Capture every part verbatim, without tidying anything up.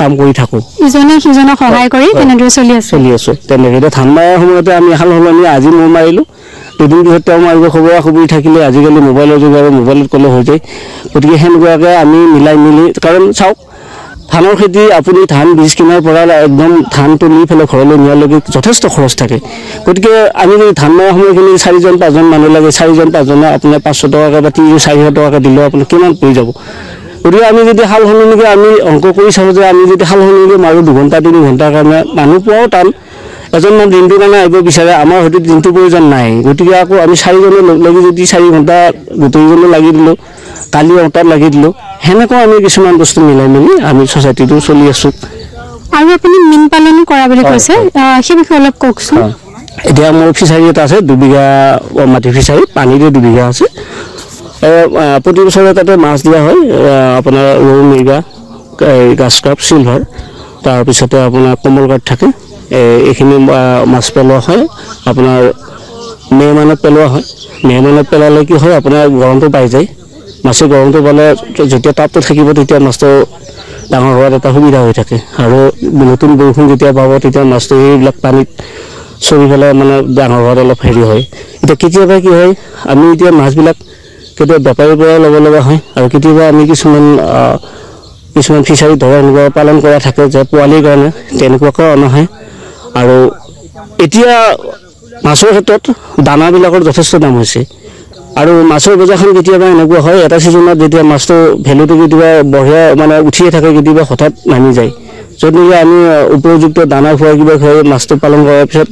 কাম কৰি থাকো ইজনে সিজনক সহায় কৰি তেনেদৰে চলি আছে চলি আছে তেনেকৈ ধান মৰাৰ সময়তে আমি হাল সলনি আজি মই মাৰিলোঁ দুদিন পিছত তেওঁ মাৰিব খবৰা খবৰি থাকিলে আজিকালি মোবাইলৰ যোগে আৰু মোবাইলত ক'লে হৈ যায় গতিকে সেনেকুৱাকৈ আমি মিলাই মিলি কাৰণ চাওক ধানৰ খেতি আপুনি ধান বীজ কিনাৰ পৰা একদম ধানটো নি পেলাই ঘৰলৈ নিয়ালৈকে যথেষ্ট খৰচ থাকে গতিকে আমি যদি ধান মৰা সময়খিনি চাৰিজন পাঁচজন মানুহ লাগে চাৰিজন পাঁচজনে আপোনাৰ পাঁচশ টকাকৈ বা তিনি চাৰিশ টকাকৈ দিলেও আপোনাৰ কিমান পৰি যাব গতিকে আমি যদি হাল সলনিকৈ আমি অংক কৰি চাওঁ যে আমি যদি হাল সলনিকৈ মাৰোঁ দুঘণ্টা তিনি ঘণ্টাৰ কাৰণে মানুহ পোৱাও টান এজন মানুহ দিনটোৰ কাৰণে আহিব বিচাৰে আমাৰ হয়তো দিনটোৰ প্ৰয়োজন নাই গতিকে আকৌ আমি চাৰিজনে লগ লাগি যদি চাৰি ঘণ্টা গোটেইজনে লাগি দিলোঁ কালি অটাত লাগি দিলোঁ সেনেকুৱা আমি কিছুমান বস্তু মিলাই মেলি আমি ছ'চাইটিটো চলি আছোঁ আৰু আপুনি মীন পালন কৰা বুলি কৈছে সেই বিষয়ে অলপ কওকচোন এতিয়া মোৰ ফিচাৰী এটা আছে দুবিঘা মাটি ফিচাৰী পানীৰে দুবিঘা আছে প্ৰতি বছৰে তাতে মাছ দিয়া হয় আপোনাৰ ৰৌ মিৰ্গা গাছ কাপ চিলভাৰ তাৰপিছতে আপোনাৰ কমল কাঠ থাকে এইখিনি মাছ পেলোৱা হয় আপোনাৰ মে মানত পেলোৱা হয় মে মানত পেলালে কি হয় আপোনাৰ গৰমটো পাই যায় মাছে গৰমটো পালে যেতিয়া তাপটো থাকিব তেতিয়া মাছটো ডাঙৰ হোৱাত এটা সুবিধা হৈ থাকে আৰু নতুন বৰষুণ যেতিয়া পাব তেতিয়া মাছটো এইবিলাক পানীত চৰি পেলাই মানে ডাঙৰ হোৱাত অলপ হেৰি হয় এতিয়া কেতিয়াবা কি হয় আমি এতিয়া মাছবিলাক কেতিয়াবা বেপাৰীৰ পৰা ল'ব লগা হয় আৰু কেতিয়াবা আমি কিছুমান কিছুমান ফিচাৰীত ধৰা এনেকুৱা পালন কৰা থাকে যে পোৱালিৰ কাৰণে তেনেকুৱাকৈ অনা হয় আৰু এতিয়া মাছৰ ক্ষেত্ৰত দানাবিলাকৰ যথেষ্ট দাম হৈছে আৰু মাছৰ বজাৰখন কেতিয়াবা এনেকুৱা হয় এটা ছিজনত যেতিয়া মাছটো ভেলুটো কেতিয়াবা বঢ়িয়া মানে উঠিয়ে থাকে কেতিয়াবা হঠাৎ নামি যায় য'ত নেকি আমি উপযুক্ত দানা খোৱা কিবা খুৱাই মাছটো পালন কৰাৰ পিছত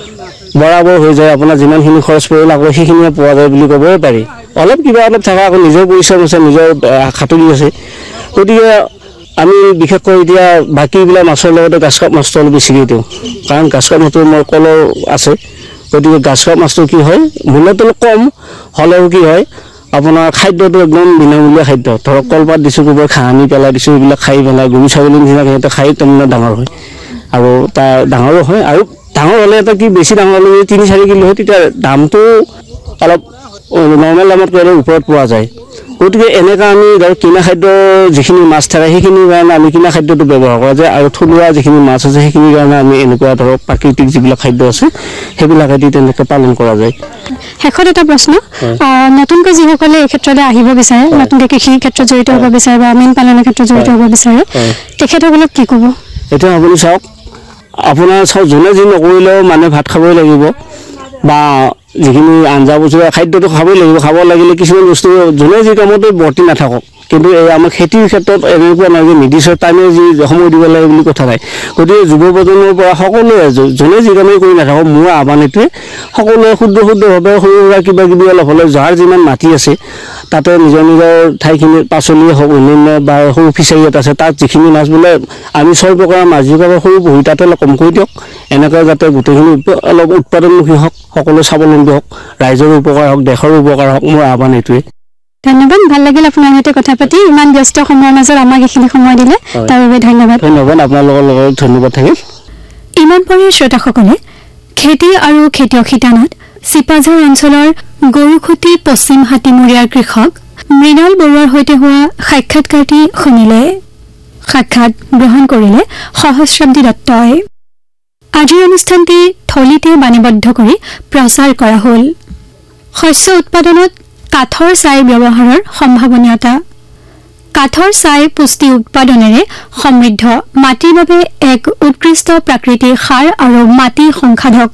বৰাবৰ হৈ যায় আপোনাৰ যিমানখিনি খৰচ পৰিল আকৌ সেইখিনিয়ে পোৱা যায় বুলি ক'বই পাৰি অলপ কিবা অলপ থকা আকৌ নিজৰ পৰিশ্ৰম আছে নিজৰ খাটনি আছে গতিকে আমি বিশেষকৈ এতিয়া বাকীবিলাক মাছৰ লগতে গাছ কাপ মাছটো অলপ বেছিকৈ দিওঁ কাৰণ গাছ কাপ মাছটো মোৰ কলৰ আছে গতিকে গাছ কাপ মাছটো কি হয় মূল্যটো অলপ কম হ'লেও কি হয় আপোনাৰ খাদ্যটো একদম বিনামূলীয়া খাদ্য ধৰক কলপাত দিছোঁ ক'ৰবাত ঘাঁহ আনি পেলাই দিছোঁ এইবিলাক খাই পেলাই গৰু ছাগলীৰ নিচিনাকৈ সিহঁতে খাই তাৰমানে ডাঙৰ হয় আৰু তাৰ ডাঙৰো হয় আৰু ডাঙৰ হ'লে এটা কি বেছি ডাঙৰ হ'লে যদি তিনি চাৰি কিলো হয় তেতিয়া দামটো অলপ নৰ্মেল দামত কৰিলে ওপৰত পোৱা যায় গতিকে এনেকৈ আমি ধৰক কিনা খাদ্য যিখিনি মাছ থাকে সেইখিনিৰ কাৰণে আমি কিনা খাদ্যটো ব্যৱহাৰ কৰা যায় আৰু থলুৱা যিখিনি মাছ আছে সেইখিনিৰ কাৰণে আমি এনেকুৱা ধৰক প্ৰাকৃতিক যিবিলাক খাদ্য আছে সেইবিলাকেদি তেনেকৈ পালন কৰা যায় শেষত এটা প্ৰশ্ন নতুনকৈ যিসকলে এই ক্ষেত্ৰলৈ আহিব বিচাৰে নতুনকৈ কৃষিৰ ক্ষেত্ৰত জড়িত হ'ব বিচাৰে বা মীন পালনৰ ক্ষেত্ৰত জড়িত হ'ব বিচাৰে তেখেতসকলক কি ক'ব এতিয়া আপুনি চাওক আপোনাৰ চাওক যোনে যি নকৰিলেও মানে ভাত খাবই লাগিব বা যিখিনি আঞ্জা বস্তু খাদ্যটো খাবই লাগিব খাব লাগিলে কিছুমান বস্তু যোনে যি কামতে বৰ্তি নাথাকক কিন্তু এই আমাৰ খেতিৰ ক্ষেত্ৰত এনেকুৱা নাই যে নিৰ্দিষ্ট টাইমে যি সময় দিব লাগে বুলি কথা নাই গতিকে যুৱ প্ৰজন্মৰ পৰা সকলোৱে যোনে যি কামেই কৰি নাথাকক মোৰ আহ্বান এইটোৱে সকলোৱে শুদ্ধ শুদ্ধভাৱে সৰু সুৰা কিবা কিবি অলপ হ'লে যাৰ যিমান মাটি আছে তাতে নিজৰ নিজৰ ঠাইখিনিত পাচলিয়ে হওক অন্যান্য বা সৰু ফিচাৰী এটা আছে তাত যিখিনি মাছ বোলে আমি ছয় প্ৰকাৰৰ মাছ যিবিলাক সৰু পুহি তাতে অলপ কমকৈ দিয়ক এনেকৈ যাতে গোটেইখিনি অলপ উৎপাদনমুখী হওক সকলো স্বাৱলম্বী হওক ৰাইজৰ উপকাৰ হওক দেশৰ উপকাৰ হওক মোৰ আহ্বান এইটোৱে ধন্যবাদ ভাল লাগিল আপোনাৰ সৈতে কথা পাতি ইমান ব্যস্ত সময়ৰ মাজত আমাক এইখিনি সময় দিলে তাৰ বাবে ধন্যবাদ ধন্যবাদ আপোনালোকৰ লগত ধন্যবাদ থাকিল ইমান পৰে শ্ৰোতাসকলে খেতি আৰু খেতিয়ক শিতানত চিপাঝাৰ অঞ্চলৰ গৰুখুটি পশ্চিম হাতীমূৰীয়াৰ কৃষক মৃণাল বৰুৱাৰ সৈতে হোৱা সাক্ষাৎকাৰটি শুনিলে সাক্ষাৎ গ্ৰহণ কৰিলে সহস্ৰাব্দী দত্তই আজিৰ অনুষ্ঠানটি থলিতে বাণীবদ্ধ কৰি প্ৰচাৰ কৰা হ'ল শস্য উৎপাদনত কাঠৰ ছাই ব্যৱহাৰৰ সম্ভাৱনীয়তা কাঠৰ ছাই পুষ্টি উৎপাদনেৰে সমৃদ্ধ মাটিৰ বাবে এক উৎকৃষ্ট প্ৰাকৃতিক সাৰ আৰু মাটি সংসাধক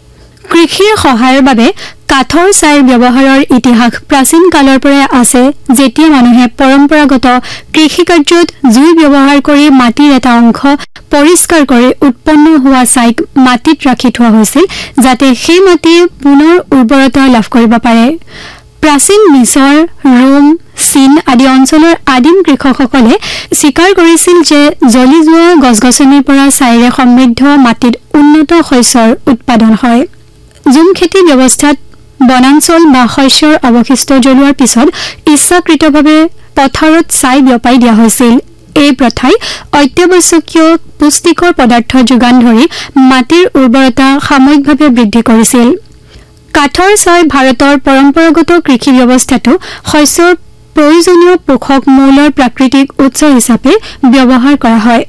কৃষিৰ সহায়ৰ বাবে কাঠৰ ছাইৰ ব্যৱহাৰৰ ইতিহাস প্ৰাচীন কালৰ পৰাই আছে যেতিয়া মানুহে পৰম্পৰাগত কৃষি কাৰ্যত জুই ব্যৱহাৰ কৰি মাটিৰ এটা অংশ পৰিষ্কাৰ কৰি উৎপন্ন হোৱা ছাইক মাটিত ৰাখি থোৱা হৈছিল যাতে সেই মাটি পুনৰ উৰ্বৰতা লাভ কৰিব পাৰে প্ৰাচীন মিছৰ ৰোম চীন আদি অঞ্চলৰ আদিম কৃষকসকলে স্বীকাৰ কৰিছিল যে জ্বলি যোৱা গছ-গছনিৰ পৰা ছাইৰে সমৃদ্ধ মাটিত উন্নত শস্যৰ উৎপাদন হয় জুম খেতি ব্যৱস্থাত বনাঞ্চল বা শস্যৰ অৱশিষ্ট জ্বলোৱাৰ পিছত ইচ্ছাকৃতভাৱে পথাৰত ছাই বিয়পাই দিয়া হৈছিল এই প্ৰথাই অত্যাৱশ্যকীয় পুষ্টিকৰ পদাৰ্থ যোগান ধৰি মাটিৰ উৰ্বৰতা সাময়িকভাৱে বৃদ্ধি কৰিছিল কাঠৰ ছাই ভাৰতৰ পৰম্পৰাগত কৃষি ব্যৱস্থাটো শস্যৰ প্ৰয়োজনীয় পোষক মৌলৰ প্ৰাকৃতিক উৎস হিচাপে ব্যৱহাৰ কৰা হয়